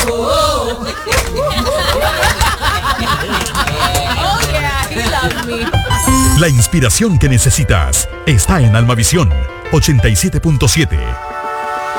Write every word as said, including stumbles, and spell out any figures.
La inspiración que necesitas está en Almavisión ochenta y siete punto siete.